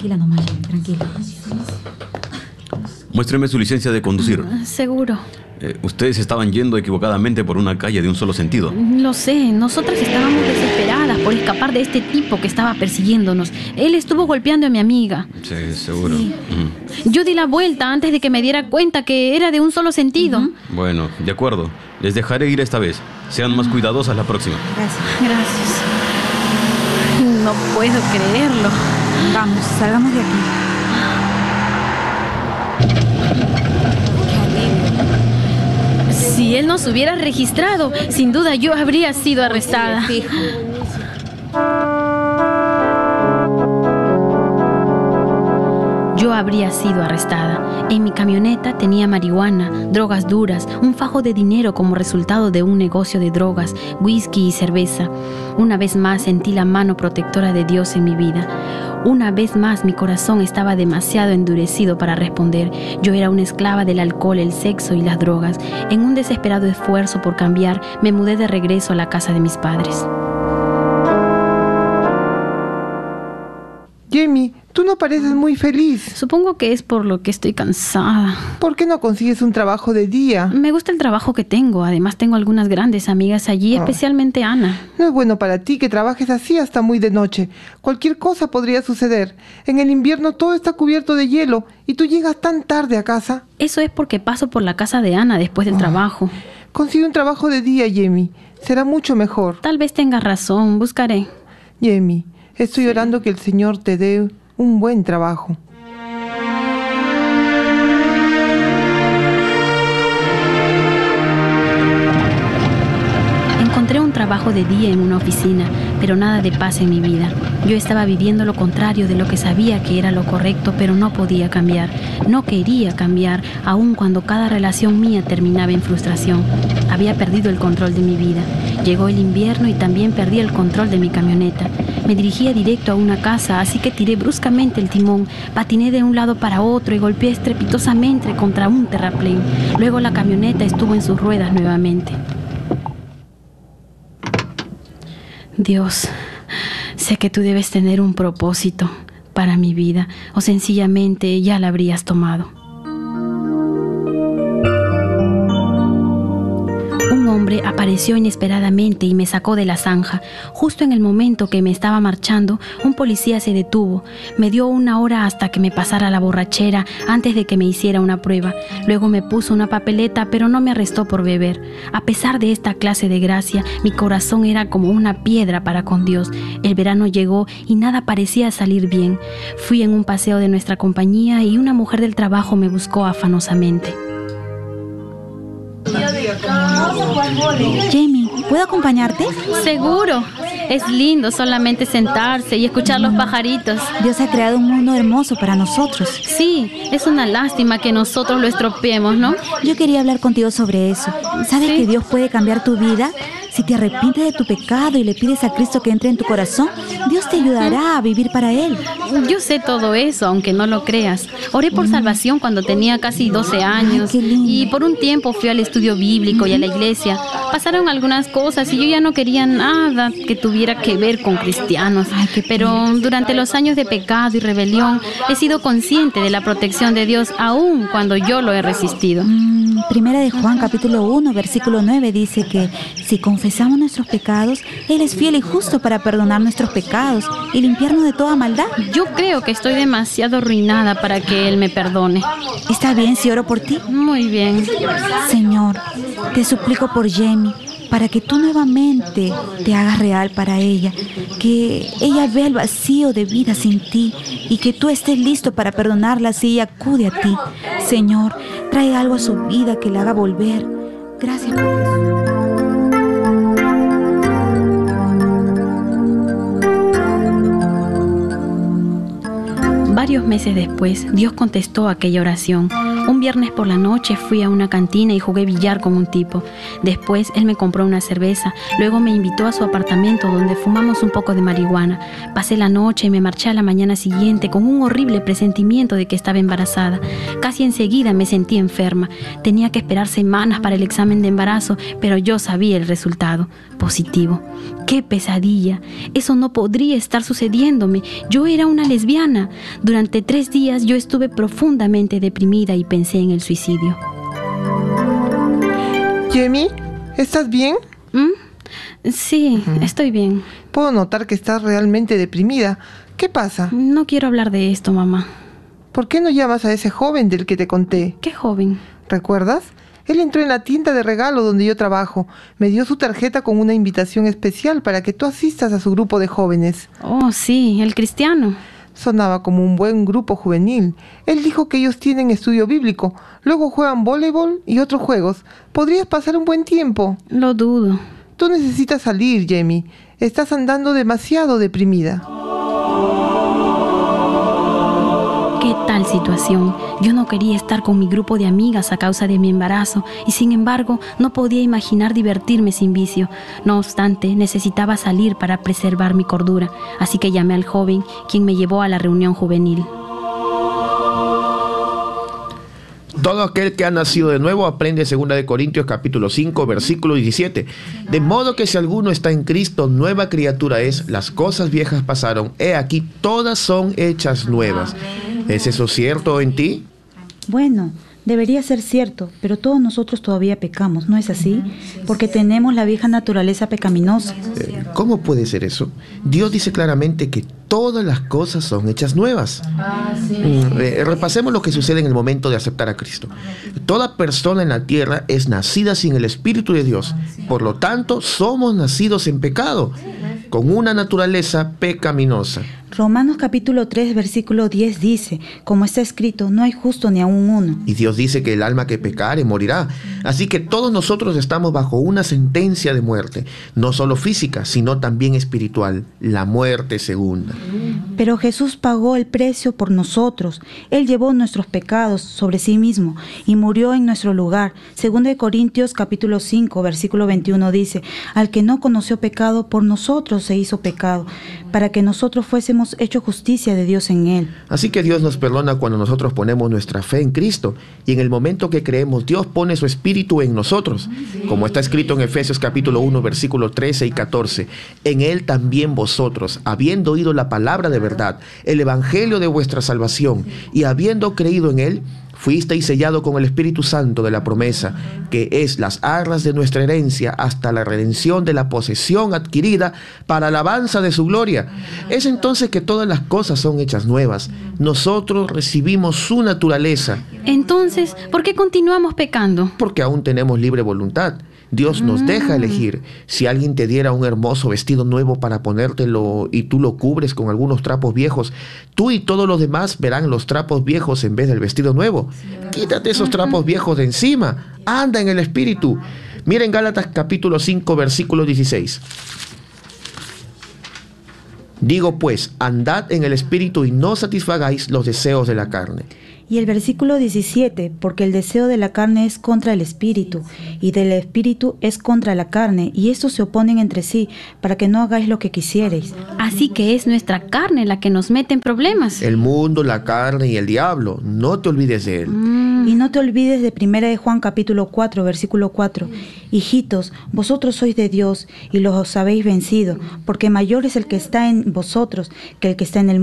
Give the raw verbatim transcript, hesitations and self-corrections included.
Tranquila nomás, tranquila. Muéstreme su licencia de conducir. Seguro. Eh, ustedes estaban yendo equivocadamente por una calle de un solo sentido. Lo sé, nosotras estábamos desesperadas por escapar de este tipo que estaba persiguiéndonos. Él estuvo golpeando a mi amiga. Sí, seguro. Sí. Uh-huh. Yo di la vuelta antes de que me diera cuenta que era de un solo sentido. Uh-huh. Bueno, de acuerdo. Les dejaré ir esta vez. Sean más cuidadosas la próxima. Gracias. Gracias. No puedo creerlo. Vamos, salgamos de aquí. Si él nos hubiera registrado, sin duda yo habría sido arrestada. Sí, fijo. Yo habría sido arrestada. En mi camioneta tenía marihuana, drogas duras, un fajo de dinero como resultado de un negocio de drogas, whisky y cerveza. Una vez más sentí la mano protectora de Dios en mi vida. Una vez más mi corazón estaba demasiado endurecido para responder. Yo era una esclava del alcohol, el sexo y las drogas. En un desesperado esfuerzo por cambiar, me mudé de regreso a la casa de mis padres. Jamie, tú no pareces muy feliz. Supongo que es por lo que estoy cansada. ¿Por qué no consigues un trabajo de día? Me gusta el trabajo que tengo. Además tengo algunas grandes amigas allí, Oh. especialmente Ana. No es bueno para ti que trabajes así hasta muy de noche. Cualquier cosa podría suceder. En el invierno todo está cubierto de hielo y tú llegas tan tarde a casa. Eso es porque paso por la casa de Ana después del Oh. trabajo. Consigue un trabajo de día, Jamie. Será mucho mejor. Tal vez tengas razón. Buscaré. Jamie, estoy orando que el Señor te dé un buen trabajo. Encontré un trabajo de día en una oficina, pero nada de paz en mi vida. Yo estaba viviendo lo contrario de lo que sabía que era lo correcto, pero no podía cambiar. No quería cambiar, aun cuando cada relación mía terminaba en frustración. Había perdido el control de mi vida. Llegó el invierno y también perdí el control de mi camioneta. Me dirigía directo a una casa, así que tiré bruscamente el timón, patiné de un lado para otro y golpeé estrepitosamente contra un terraplén. Luego la camioneta estuvo en sus ruedas nuevamente. Dios, sé que tú debes tener un propósito para mi vida, o sencillamente ya la habrías tomado. Un hombre apareció inesperadamente y me sacó de la zanja. Justo en el momento que me estaba marchando, un policía se detuvo. Me dio una hora hasta que me pasara la borrachera antes de que me hiciera una prueba. Luego me puso una papeleta, pero no me arrestó por beber. A pesar de esta clase de gracia, mi corazón era como una piedra para con Dios. El verano llegó y nada parecía salir bien. Fui en un paseo de nuestra compañía y una mujer del trabajo me buscó afanosamente. Jamie, ¿puedo acompañarte? Seguro. Es lindo solamente sentarse y escuchar los pajaritos. Dios ha creado un mundo hermoso para nosotros. Sí, es una lástima que nosotros lo estropeemos, ¿no? Yo quería hablar contigo sobre eso. ¿Sabes Sí. que Dios puede cambiar tu vida? Si te arrepientes de tu pecado y le pides a Cristo que entre en tu corazón, Dios te ayudará a vivir para Él. Yo sé todo eso, aunque no lo creas. Oré por salvación cuando tenía casi doce años. Ay, qué lindo. Y por un tiempo fui al estudio bíblico y a la iglesia. Pasaron algunas cosas y yo ya no quería nada que tuviera que ver con cristianos. Ay, qué Pero durante los años de pecado y rebelión he sido consciente de la protección de Dios, aun cuando yo lo he resistido. Mm, Primera de Juan, capítulo uno, versículo nueve, dice que si confesamos nuestros pecados, Él es fiel y justo para perdonar nuestros pecados y limpiarnos de toda maldad. Yo creo que estoy demasiado arruinada para que Él me perdone. ¿Está bien si oro por ti? Muy bien. Señor, te suplico por Jamie, para que tú nuevamente te hagas real para ella, que ella vea el vacío de vida sin ti y que tú estés listo para perdonarla si ella acude a ti. Señor, trae algo a su vida que la haga volver. Gracias por Jesús. Varios meses después, Dios contestó aquella oración. Un viernes por la noche fui a una cantina y jugué billar con un tipo. Después él me compró una cerveza. Luego me invitó a su apartamento donde fumamos un poco de marihuana. Pasé la noche y me marché a la mañana siguiente con un horrible presentimiento de que estaba embarazada. Casi enseguida me sentí enferma. Tenía que esperar semanas para el examen de embarazo, pero yo sabía el resultado. Positivo. ¡Qué pesadilla! Eso no podría estar sucediéndome. Yo era una lesbiana. Durante tres días yo estuve profundamente deprimida y pensé en el suicidio. Jamie, ¿estás bien? ¿Mm? Sí, uh-huh. Estoy bien. Puedo notar que estás realmente deprimida. ¿Qué pasa? No quiero hablar de esto, mamá. ¿Por qué no llamas a ese joven del que te conté? ¿Qué joven? ¿Recuerdas? Él entró en la tienda de regalo donde yo trabajo. Me dio su tarjeta con una invitación especial para que tú asistas a su grupo de jóvenes. Oh, sí, el cristiano. Sonaba como un buen grupo juvenil. Él dijo que ellos tienen estudio bíblico. Luego juegan voleibol y otros juegos. Podrías pasar un buen tiempo. Lo dudo. Tú necesitas salir, Jamie. Estás andando demasiado deprimida. ¿Qué tal situación? Yo no quería estar con mi grupo de amigas a causa de mi embarazo y sin embargo no podía imaginar divertirme sin vicio. No obstante, necesitaba salir para preservar mi cordura, así que llamé al joven, quien me llevó a la reunión juvenil. Todo aquel que ha nacido de nuevo aprende segunda de Corintios capítulo cinco, versículo diecisiete. De modo que si alguno está en Cristo, nueva criatura es, las cosas viejas pasaron, he aquí, todas son hechas nuevas. ¿Es eso cierto en ti? Bueno, debería ser cierto, pero todos nosotros todavía pecamos, ¿no es así? Porque tenemos la vieja naturaleza pecaminosa. Eh, ¿Cómo puede ser eso? Dios dice claramente que todas las cosas son hechas nuevas. Ah, sí. Mm, eh, repasemos lo que sucede en el momento de aceptar a Cristo. Toda persona en la tierra es nacida sin el Espíritu de Dios. Por lo tanto, somos nacidos en pecado, con una naturaleza pecaminosa. Romanos capítulo tres, versículo diez dice, como está escrito, no hay justo ni aun uno. Y Dios dice que el alma que pecare morirá. Así que todos nosotros estamos bajo una sentencia de muerte, no solo física, sino también espiritual, la muerte segunda. Pero Jesús pagó el precio por nosotros. Él llevó nuestros pecados sobre sí mismo y murió en nuestro lugar. Segunda de Corintios capítulo cinco, versículo veintiuno dice, al que no conoció pecado, por nosotros se hizo pecado, para que nosotros fuésemos hecho justicia de Dios en él. Así que Dios nos perdona cuando nosotros ponemos nuestra fe en Cristo, y en el momento que creemos, Dios pone su Espíritu en nosotros, como está escrito en Efesios capítulo uno, versículos trece y catorce. En él también vosotros, habiendo oído la palabra de verdad, el evangelio de vuestra salvación, y habiendo creído en él, fuisteis sellado con el Espíritu Santo de la promesa, que es las arras de nuestra herencia hasta la redención de la posesión adquirida para alabanza de su gloria. Es entonces que todas las cosas son hechas nuevas. Nosotros recibimos su naturaleza. Entonces, ¿por qué continuamos pecando? Porque aún tenemos libre voluntad. Dios nos deja elegir. Si alguien te diera un hermoso vestido nuevo para ponértelo y tú lo cubres con algunos trapos viejos, tú y todos los demás verán los trapos viejos en vez del vestido nuevo. Quítate esos trapos viejos de encima. Anda en el Espíritu. Miren Gálatas capítulo cinco, versículo dieciséis. Digo pues, andad en el Espíritu y no satisfagáis los deseos de la carne. Y el versículo diecisiete, porque el deseo de la carne es contra el espíritu, y del espíritu es contra la carne, y estos se oponen entre sí, para que no hagáis lo que quisierais. Así que es nuestra carne la que nos mete en problemas. El mundo, la carne y el diablo, no te olvides de él. Mm. Y no te olvides de primera de Juan capítulo cuatro, versículo cuatro. Hijitos, vosotros sois de Dios, y los habéis vencido, porque mayor es el que está en vosotros que el que está en el mundo.